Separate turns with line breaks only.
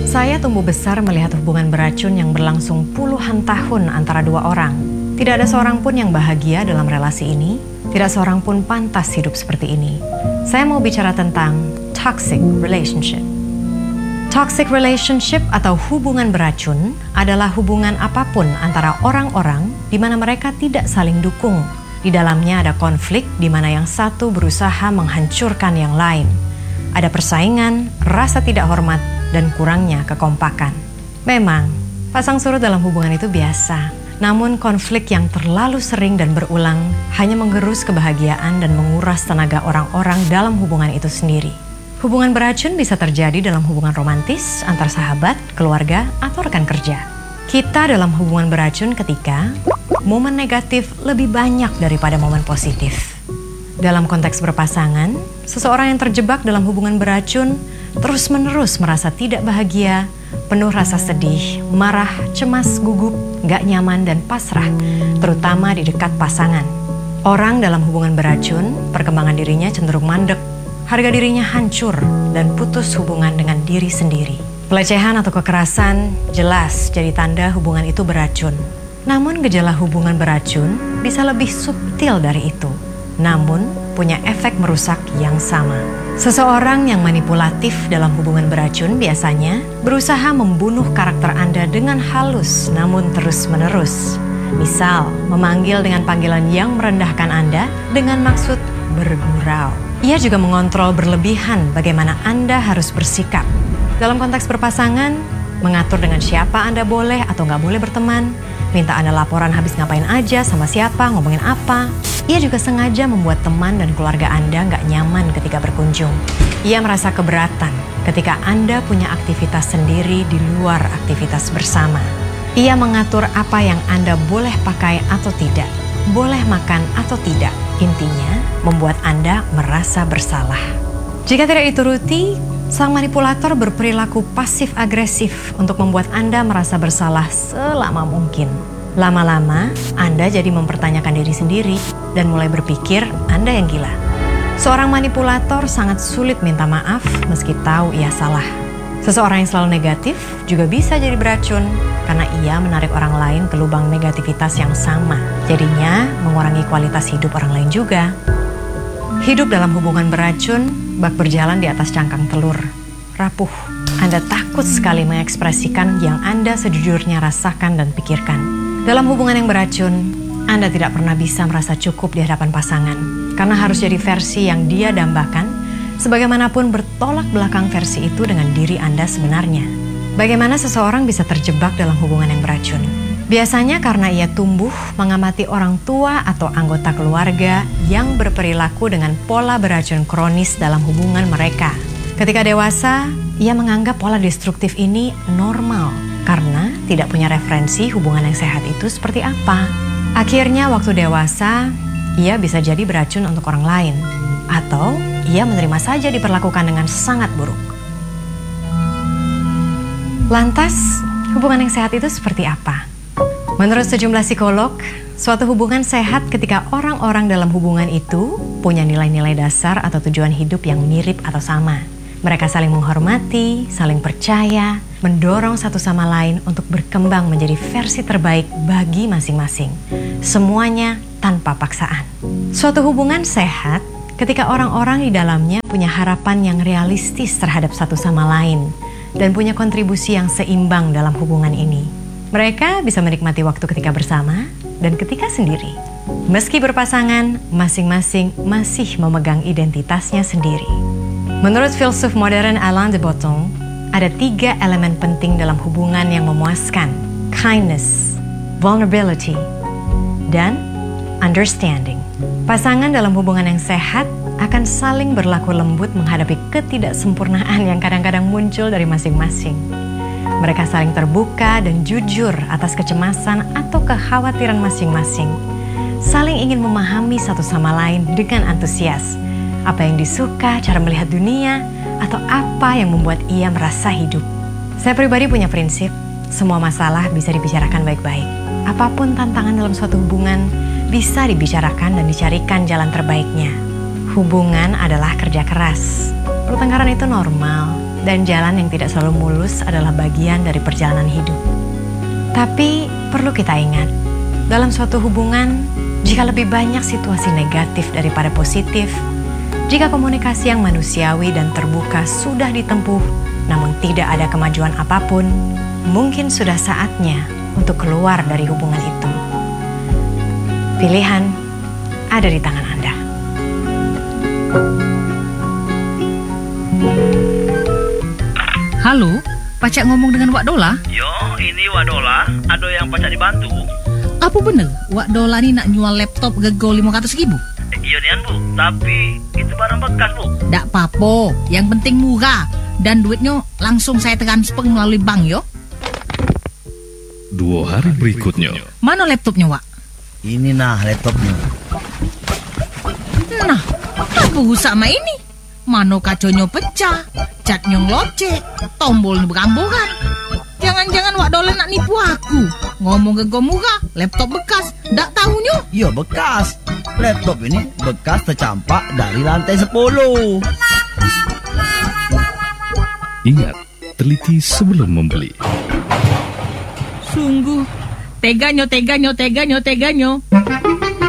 Saya tumbuh besar melihat hubungan beracun yang berlangsung puluhan tahun antara dua orang. Tidak ada seorang pun yang bahagia dalam relasi ini. Tidak seorang pun pantas hidup seperti ini. Saya mau bicara tentang toxic relationship. Toxic relationship atau hubungan beracun adalah hubungan apapun antara orang-orang di mana mereka tidak saling dukung. Di dalamnya ada konflik di mana yang satu berusaha menghancurkan yang lain. Ada persaingan, rasa tidak hormat, dan kurangnya kekompakan. Memang, pasang surut dalam hubungan itu biasa. Namun konflik yang terlalu sering dan berulang hanya menggerus kebahagiaan dan menguras tenaga orang-orang dalam hubungan itu sendiri. Hubungan beracun bisa terjadi dalam hubungan romantis, antar sahabat, keluarga, atau rekan kerja. Kita dalam hubungan beracun ketika momen negatif lebih banyak daripada momen positif. Dalam konteks berpasangan, seseorang yang terjebak dalam hubungan beracun terus-menerus merasa tidak bahagia, penuh rasa sedih, marah, cemas, gugup, gak nyaman, dan pasrah, terutama di dekat pasangan. Orang dalam hubungan beracun, perkembangan dirinya cenderung mandek, harga dirinya hancur, dan putus hubungan dengan diri sendiri. Pelecehan atau kekerasan jelas jadi tanda hubungan itu beracun. Namun gejala hubungan beracun bisa lebih subtil dari itu. Namun punya efek merusak yang sama. Seseorang yang manipulatif dalam hubungan beracun biasanya berusaha membunuh karakter Anda dengan halus namun terus-menerus. Misal, memanggil dengan panggilan yang merendahkan Anda dengan maksud bergurau. Ia juga mengontrol berlebihan bagaimana Anda harus bersikap. Dalam konteks berpasangan, mengatur dengan siapa Anda boleh atau nggak boleh berteman, minta Anda laporan habis ngapain aja, sama siapa, ngomongin apa. Ia juga sengaja membuat teman dan keluarga Anda nggak nyaman ketika berkunjung. Ia merasa keberatan ketika Anda punya aktivitas sendiri di luar aktivitas bersama. Ia mengatur apa yang Anda boleh pakai atau tidak, boleh makan atau tidak. Intinya, membuat Anda merasa bersalah. Jika tidak dituruti, sang manipulator berperilaku pasif-agresif untuk membuat Anda merasa bersalah selama mungkin. Lama-lama, Anda jadi mempertanyakan diri sendiri dan mulai berpikir Anda yang gila. Seorang manipulator sangat sulit minta maaf meski tahu ia salah. Seseorang yang selalu negatif juga bisa jadi beracun karena ia menarik orang lain ke lubang negativitas yang sama. Jadinya mengurangi kualitas hidup orang lain juga. Hidup dalam hubungan beracun bak berjalan di atas cangkang telur. Rapuh. Anda takut sekali mengekspresikan yang Anda sejujurnya rasakan dan pikirkan. Dalam hubungan yang beracun, Anda tidak pernah bisa merasa cukup di hadapan pasangan. Karena harus jadi versi yang dia dambakan, sebagaimanapun bertolak belakang versi itu dengan diri Anda sebenarnya. Bagaimana seseorang bisa terjebak dalam hubungan yang beracun? Biasanya karena ia tumbuh mengamati orang tua atau anggota keluarga yang berperilaku dengan pola beracun kronis dalam hubungan mereka. Ketika dewasa, ia menganggap pola destruktif ini normal karena tidak punya referensi hubungan yang sehat itu seperti apa. Akhirnya waktu dewasa, ia bisa jadi beracun untuk orang lain. Atau ia menerima saja diperlakukan dengan sangat buruk. Lantas, hubungan yang sehat itu seperti apa? Menurut sejumlah psikolog, suatu hubungan sehat ketika orang-orang dalam hubungan itu punya nilai-nilai dasar atau tujuan hidup yang mirip atau sama. Mereka saling menghormati, saling percaya, mendorong satu sama lain untuk berkembang menjadi versi terbaik bagi masing-masing. Semuanya tanpa paksaan. Suatu hubungan sehat ketika orang-orang di dalamnya punya harapan yang realistis terhadap satu sama lain dan punya kontribusi yang seimbang dalam hubungan ini. Mereka bisa menikmati waktu ketika bersama dan ketika sendiri. Meski berpasangan, masing-masing masih memegang identitasnya sendiri. Menurut filsuf modern Alain de Botton, ada 3 elemen penting dalam hubungan yang memuaskan: kindness, vulnerability, dan understanding. Pasangan dalam hubungan yang sehat akan saling berlaku lembut menghadapi ketidaksempurnaan yang kadang-kadang muncul dari masing-masing. Mereka saling terbuka dan jujur atas kecemasan atau kekhawatiran masing-masing. Saling ingin memahami satu sama lain dengan antusias. Apa yang disuka, cara melihat dunia, atau apa yang membuat ia merasa hidup. Saya pribadi punya prinsip, semua masalah bisa dibicarakan baik-baik. Apapun tantangan dalam suatu hubungan, bisa dibicarakan dan dicarikan jalan terbaiknya. Hubungan adalah kerja keras. Pertengkaran itu normal, dan jalan yang tidak selalu mulus adalah bagian dari perjalanan hidup. Tapi perlu kita ingat, dalam suatu hubungan, jika lebih banyak situasi negatif daripada positif, jika komunikasi yang manusiawi dan terbuka sudah ditempuh, namun tidak ada kemajuan apapun, mungkin sudah saatnya untuk keluar dari hubungan itu. Pilihan ada di tangan Anda.
Halo, Pacak ngomong dengan Wak Dola?
Yo, ini Wak Dola. Ada yang Pacak dibantu?
Apa bener Wak Dola ni nak jual laptop gego 500.000?
Iya nian bu, tapi itu barang bekas bu.
Dak apa-apa, yang penting murah. Dan duitnya langsung saya transfer melalui bank yo.
2 hari berikutnya.
Mana laptopnya Wak?
Ini nah laptopnya.
Nah, apa rusak sama ini? Mana kaconya pecah, catnya ngelocek, tombolnya beramburan. Jangan-jangan Wak Dola nak nipu aku. Ngomong gego murah, laptop bekas, dak tahunya.
Iya bekas. Laptop ini bekas tercampak dari lantai 10.
Ingat, teliti sebelum membeli.
Sungguh, teganya.